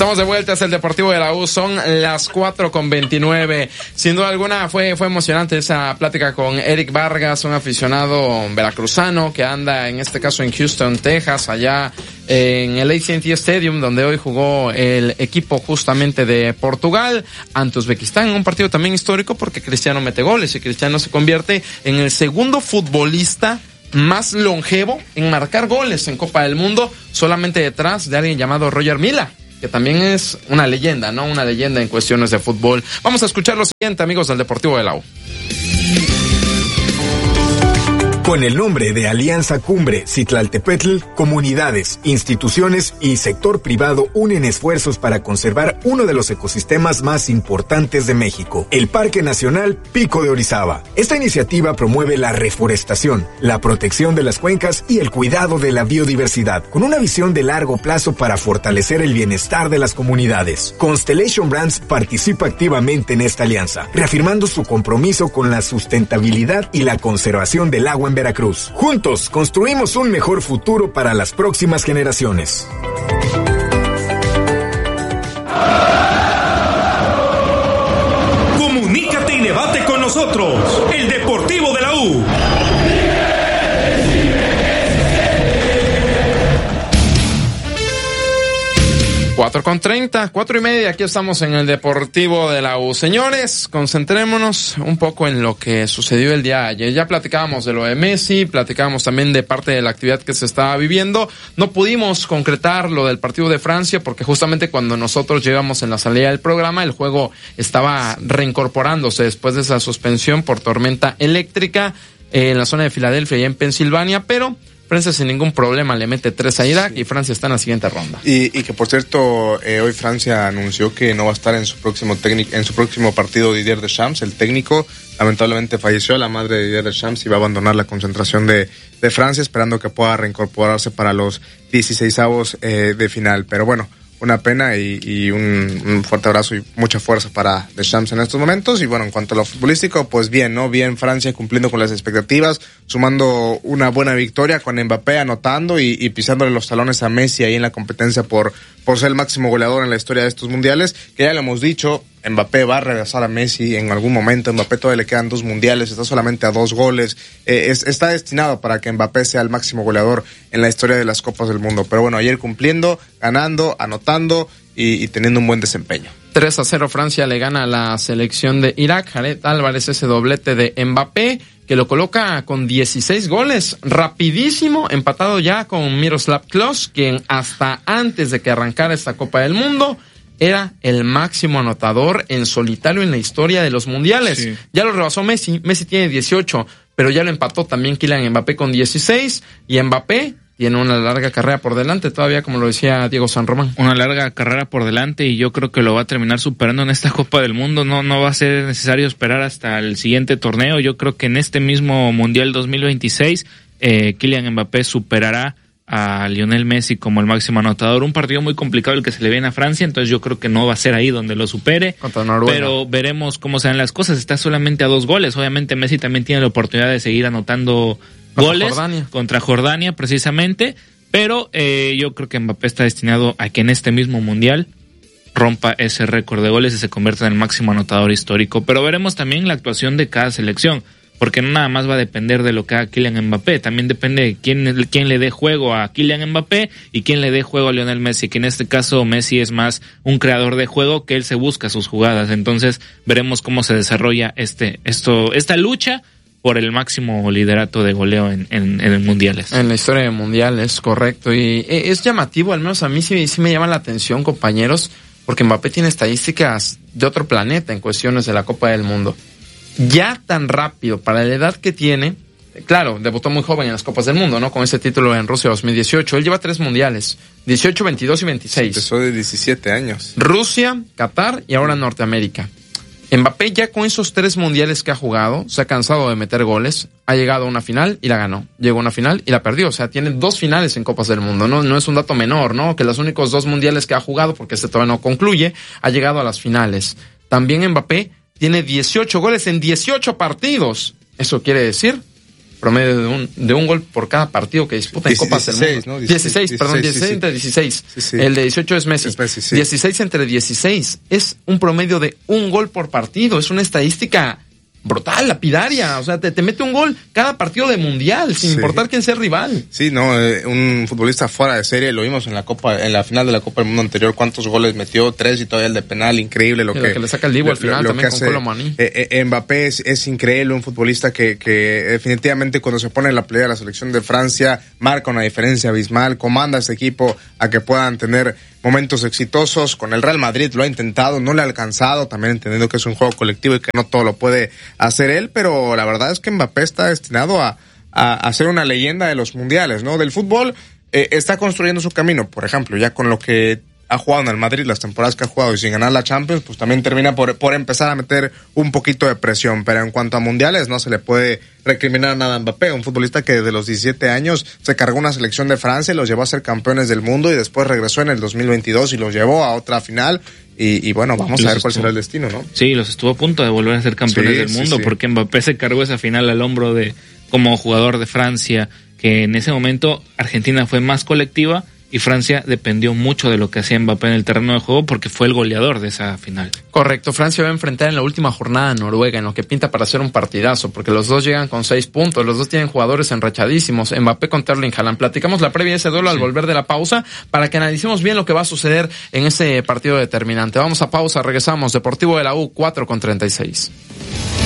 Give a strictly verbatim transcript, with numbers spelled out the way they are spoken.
Estamos de vuelta, es el Deportivo de la U, son las cuatro con veintinueve. Sin duda alguna fue, fue emocionante esa plática con Eric Vargas, un aficionado veracruzano que anda en este caso en Houston, Texas, allá en el A T and T Stadium, donde hoy jugó el equipo justamente de Portugal ante Uzbekistán, un partido también histórico porque Cristiano mete goles y Cristiano se convierte en el segundo futbolista más longevo en marcar goles en Copa del Mundo, solamente detrás de alguien llamado Roger Milla, que también es una leyenda, ¿no? Una leyenda en cuestiones de fútbol. Vamos a escuchar lo siguiente, amigos del Deportivo de la U. Con el nombre de Alianza Cumbre Citlaltepetl, comunidades, instituciones y sector privado unen esfuerzos para conservar uno de los ecosistemas más importantes de México, el Parque Nacional Pico de Orizaba. Esta iniciativa promueve la reforestación, la protección de las cuencas y el cuidado de la biodiversidad, con una visión de largo plazo para fortalecer el bienestar de las comunidades. Constellation Brands participa activamente en esta alianza, reafirmando su compromiso con la sustentabilidad y la conservación del agua en Veracruz. Juntos construimos un mejor futuro para las próximas generaciones. Comunícate y debate con nosotros. El Deportivo de la U. Cuatro con treinta, cuatro y media, aquí estamos en el Deportivo de la U. Señores, concentrémonos un poco en lo que sucedió el día de ayer. Ya platicábamos de lo de Messi, platicábamos también de parte de la actividad que se estaba viviendo. No pudimos concretar lo del partido de Francia porque justamente cuando nosotros llegamos en la salida del programa, el juego estaba reincorporándose después de esa suspensión por tormenta eléctrica eh, en la zona de Filadelfia y en Pensilvania, pero Francia sin ningún problema le mete tres a Irak, sí. Y Francia está en la siguiente ronda. Y, y que por cierto, eh, hoy Francia anunció que no va a estar en su próximo técnico, en su próximo partido Didier Deschamps. El técnico lamentablemente falleció, la madre de Didier Deschamps, y va a abandonar la concentración de, de Francia, esperando que pueda reincorporarse para los dieciseisavos eh, de final. Pero bueno, una pena y, y un, un fuerte abrazo y mucha fuerza para Deschamps en estos momentos. Y bueno, en cuanto a lo futbolístico, pues bien, ¿no? Bien Francia cumpliendo con las expectativas, sumando una buena victoria con Mbappé anotando y, y pisándole los talones a Messi ahí en la competencia por, por ser el máximo goleador en la historia de estos mundiales, que ya lo hemos dicho, Mbappé va a regresar a Messi en algún momento. Mbappé todavía le quedan dos mundiales, está solamente a dos goles, eh, es, está destinado para que Mbappé sea el máximo goleador en la historia de las Copas del Mundo. Pero bueno, ayer cumpliendo, ganando, anotando y, y teniendo un buen desempeño. tres a cero Francia le gana a la selección de Irak. Jared Álvarez, ese doblete de Mbappé que lo coloca con dieciséis goles, rapidísimo, empatado ya con Miroslav Klose, quien hasta antes de que arrancara esta Copa del Mundo era el máximo anotador en solitario en la historia de los mundiales. Sí. Ya lo rebasó Messi, Messi tiene dieciocho, pero ya lo empató también Kylian Mbappé con dieciséis, y Mbappé tiene una larga carrera por delante todavía, como lo decía Diego San Román. Una larga carrera por delante y yo creo que lo va a terminar superando en esta Copa del Mundo. No, no va a ser necesario esperar hasta el siguiente torneo. Yo creo que en este mismo Mundial dos mil veintiséis, eh, Kylian Mbappé superará a Lionel Messi como el máximo anotador. Un partido muy complicado el que se le viene a Francia, entonces yo creo que no va a ser ahí donde lo supere, pero veremos cómo se dan las cosas. Está solamente a dos goles. Obviamente Messi también tiene la oportunidad de seguir anotando contra goles Jordania. contra Jordania precisamente, pero eh, yo creo que Mbappé está destinado a que en este mismo mundial rompa ese récord de goles y se convierta en el máximo anotador histórico. Pero veremos también la actuación de cada selección, porque no nada más va a depender de lo que haga Kylian Mbappé, también depende de quién, quién le dé juego a Kylian Mbappé y quién le dé juego a Lionel Messi, que en este caso Messi es más un creador de juego, que él se busca sus jugadas. Entonces veremos cómo se desarrolla este esto esta lucha por el máximo liderato de goleo en, en, en mundiales. En la historia de mundiales, correcto. Y es llamativo, al menos a mí sí, sí me llama la atención, compañeros, porque Mbappé tiene estadísticas de otro planeta en cuestiones de la Copa del Mundo. Ya tan rápido, para la edad que tiene, claro, debutó muy joven en las Copas del Mundo, ¿no? Con ese título en Rusia dos mil dieciocho. Él lleva tres mundiales, dieciocho, veintidós y veintiséis. Empezó de diecisiete años. Rusia, Qatar y ahora Norteamérica. Mbappé ya con esos tres mundiales que ha jugado, se ha cansado de meter goles, ha llegado a una final y la ganó. Llegó a una final y la perdió. O sea, tiene dos finales en Copas del Mundo. No, no es un dato menor, ¿no? Que los únicos dos mundiales que ha jugado, porque este todavía no concluye, ha llegado a las finales. También Mbappé tiene dieciocho goles en dieciocho partidos. Eso quiere decir promedio de un, de un gol por cada partido que disputa en Copas del Mundo. ¿no? dieciséis, dieciséis, perdón, dieciséis sí, entre dieciséis. Sí, sí. El de dieciocho es Messi. Es Messi sí. dieciséis entre dieciséis. Es un promedio de un gol por partido. Es una estadística brutal, lapidaria, o sea, te, te mete un gol cada partido de mundial, sin sí. importar quién sea el rival. Sí, no, eh, un futbolista fuera de serie, lo vimos en la Copa, en la final de la Copa del Mundo anterior, cuántos goles metió, tres y todavía el de penal, increíble lo, que, lo que le saca el Divo al final, lo, lo también con Colomani. Eh, eh, Mbappé es, es increíble, un futbolista que, que definitivamente cuando se pone en la playa de la selección de Francia, marca una diferencia abismal, comanda a este equipo a que puedan tener momentos exitosos. Con el Real Madrid lo ha intentado, no le ha alcanzado, también entendiendo que es un juego colectivo y que no todo lo puede hacer él, pero la verdad es que Mbappé está destinado a, a, a ser una leyenda de los mundiales, ¿no? Del fútbol, eh, está construyendo su camino, por ejemplo, ya con lo que ha jugado en el Madrid, las temporadas que ha jugado y sin ganar la Champions, pues también termina por, por empezar a meter un poquito de presión, pero en cuanto a mundiales no se le puede recriminar nada a Mbappé, un futbolista que desde los diecisiete años se cargó una selección de Francia y los llevó a ser campeones del mundo y después regresó en el dos mil veintidós y los llevó a otra final y, y bueno, vamos a ver cuál será el destino, ¿no? Sí, los estuvo a punto de volver a ser campeones sí, del mundo sí, sí. porque Mbappé se cargó esa final al hombro de como jugador de Francia, que en ese momento Argentina fue más colectiva y Francia dependió mucho de lo que hacía Mbappé en el terreno de juego porque fue el goleador de esa final. Correcto, Francia va a enfrentar en la última jornada a Noruega, en lo que pinta para hacer un partidazo, porque los dos llegan con seis puntos, los dos tienen jugadores enrachadísimos, Mbappé con Erling Haaland. Platicamos la previa de ese duelo sí. al volver de la pausa para que analicemos bien lo que va a suceder en ese partido determinante. Vamos a pausa, regresamos. Deportivo de la U, cuatro con treinta y seis.